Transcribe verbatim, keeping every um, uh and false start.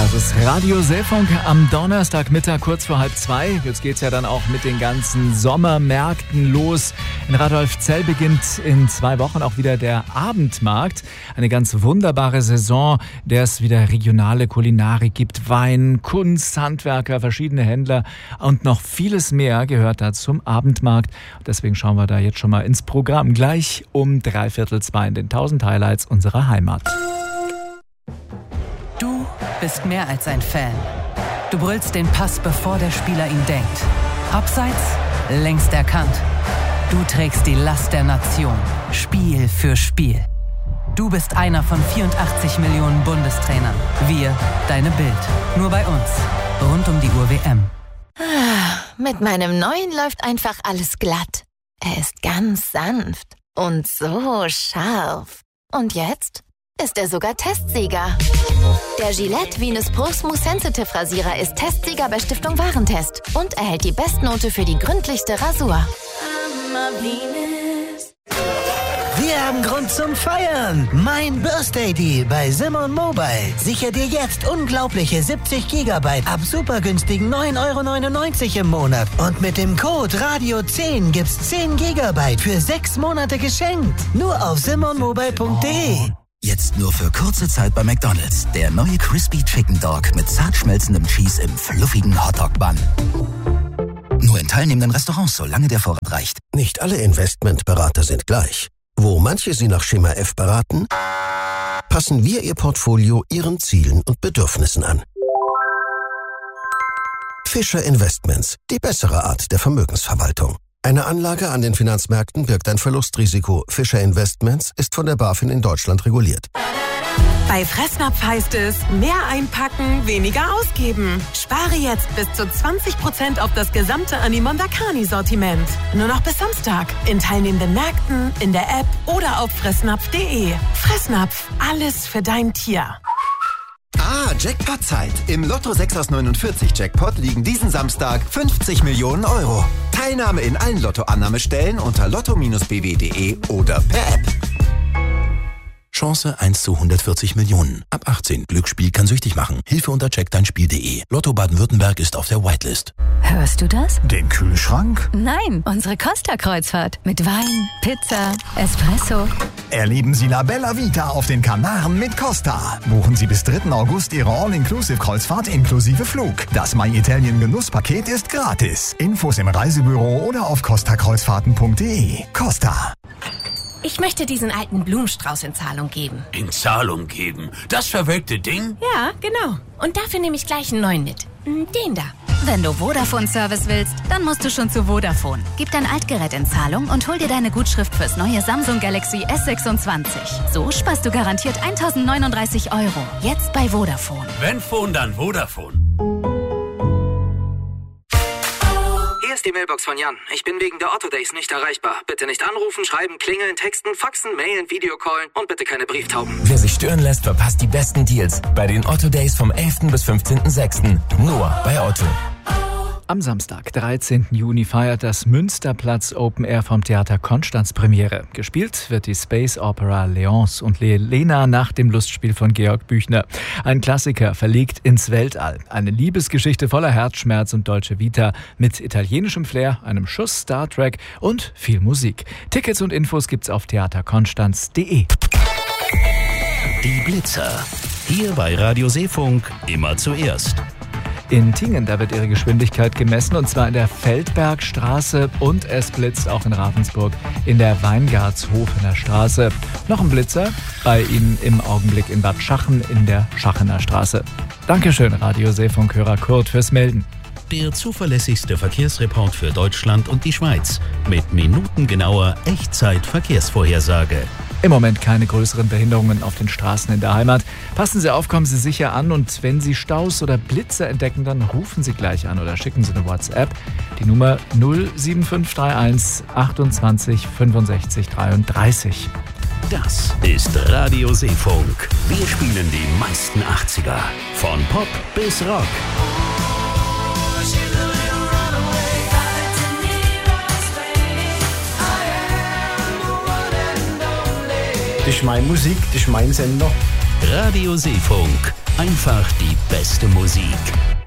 Das ist Radio Seefunk am Donnerstagmittag kurz vor halb zwei. Jetzt geht's ja dann auch mit den ganzen Sommermärkten los. In Radolfzell beginnt in zwei Wochen auch wieder der Abendmarkt. Eine ganz wunderbare Saison, der es wieder regionale Kulinarik gibt. Wein, Kunst, Handwerker, verschiedene Händler und noch vieles mehr gehört da zum Abendmarkt. Deswegen schauen wir da jetzt schon mal ins Programm. Gleich um dreiviertel zwei in den tausend Highlights unserer Heimat. Du bist mehr als ein Fan. Du brüllst den Pass, bevor der Spieler ihn denkt. Abseits, längst erkannt. Du trägst die Last der Nation, Spiel für Spiel. Du bist einer von vierundachtzig Millionen Bundestrainern. Wir, deine Bild. Nur bei uns. Rund um die Uhr W M. Mit meinem neuen läuft einfach alles glatt. Er ist ganz sanft und so scharf. Und jetzt ist er sogar Testsieger. Der Gillette Venus Pro Smooth Sensitive Rasierer ist Testsieger bei Stiftung Warentest und erhält die Bestnote für die gründlichste Rasur. Wir haben Grund zum Feiern. Mein Birthday Deal bei Simon Mobile. Sicher dir jetzt unglaubliche siebzig Gigabyte ab super günstigen neun Euro neunundneunzig im Monat. Und mit dem Code Radio zehn gibt's zehn Gigabyte für sechs Monate geschenkt. Nur auf simon mobile punkt de. Jetzt nur für kurze Zeit bei McDonald's. Der neue Crispy Chicken Dog mit zart schmelzendem Cheese im fluffigen Hotdog-Bun. Nur in teilnehmenden Restaurants, solange der Vorrat reicht. Nicht alle Investmentberater sind gleich. Wo manche Sie nach Schema F beraten, passen wir Ihr Portfolio Ihren Zielen und Bedürfnissen an. Fischer Investments, die bessere Art der Vermögensverwaltung. Eine Anlage an den Finanzmärkten birgt ein Verlustrisiko. Fischer Investments ist von der BaFin in Deutschland reguliert. Bei Fressnapf heißt es, mehr einpacken, weniger ausgeben. Spare jetzt bis zu zwanzig Prozent auf das gesamte Animonda Carni-Sortiment. Nur noch bis Samstag. In teilnehmenden Märkten, in der App oder auf fressnapf punkt de. Fressnapf, alles für dein Tier. Ah, Jackpot-Zeit. Im Lotto sechs aus neunundvierzig Jackpot liegen diesen Samstag fünfzig Millionen Euro. Teilnahme in allen Lotto-Annahmestellen unter lotto Bindestrich b w punkt de oder per App. Chance eins zu hundertvierzig Millionen. Ab achtzehn. Glücksspiel kann süchtig machen. Hilfe unter check dein spiel punkt de. Lotto Baden-Württemberg ist auf der Whitelist. Hörst du das? Den Kühlschrank? Nein, unsere Costa-Kreuzfahrt. Mit Wein, Pizza, Espresso. Erleben Sie La Bella Vita auf den Kanaren mit Costa. Buchen Sie bis dritten August Ihre All-Inclusive-Kreuzfahrt inklusive Flug. Das My Italien Genusspaket ist gratis. Infos im Reisebüro oder auf costa kreuzfahrten punkt de. Costa. Ich möchte diesen alten Blumenstrauß in Zahlung geben. In Zahlung geben? Das verwelkte Ding? Ja, genau. Und dafür nehme ich gleich einen neuen mit. Den da. Wenn du Vodafone-Service willst, dann musst du schon zu Vodafone. Gib dein Altgerät in Zahlung und hol dir deine Gutschrift fürs neue Samsung Galaxy S sechsundzwanzig. So sparst du garantiert eintausendneununddreißig Euro. Jetzt bei Vodafone. Wenn Phone, dann Vodafone. Hier ist die Mailbox von Jan. Ich bin wegen der Otto Days nicht erreichbar. Bitte nicht anrufen, schreiben, klingeln, texten, faxen, mailen, Videocallen und bitte keine Brieftauben. Wer sich stören lässt, verpasst die besten Deals bei den Otto Days vom elften bis fünfzehnten sechsten Nur bei Otto. Am Samstag, dreizehnten Juni, feiert das Münsterplatz Open Air vom Theater Konstanz Premiere. Gespielt wird die Space Opera Leonce und Lena nach dem Lustspiel von Georg Büchner. Ein Klassiker verlegt ins Weltall. Eine Liebesgeschichte voller Herzschmerz und Dolce Vita mit italienischem Flair, einem Schuss Star Trek und viel Musik. Tickets und Infos gibt's auf theaterkonstanz punkt de. Die Blitzer. Hier bei Radio Seefunk immer zuerst. In Tingen, da wird ihre Geschwindigkeit gemessen, und zwar in der Feldbergstraße, und es blitzt auch in Ravensburg in der Weingartshofener Straße. Noch ein Blitzer bei Ihnen im Augenblick in Bad Schachen in der Schachener Straße. Dankeschön, Radio Seefunk-Hörer Kurt, fürs Melden. Der zuverlässigste Verkehrsreport für Deutschland und die Schweiz mit minutengenauer Echtzeit-Verkehrsvorhersage. Im Moment keine größeren Behinderungen auf den Straßen in der Heimat. Passen Sie auf, kommen Sie sicher an, und wenn Sie Staus oder Blitzer entdecken, dann rufen Sie gleich an oder schicken Sie eine WhatsApp. Die Nummer null sieben fünf drei eins achtundzwanzig fünfundsechzig dreiunddreißig. Das ist Radio Seefunk. Wir spielen die meisten achtziger. Von Pop bis Rock. Das ist meine Musik, das ist mein Sender. Radio Seefunk. Einfach die beste Musik.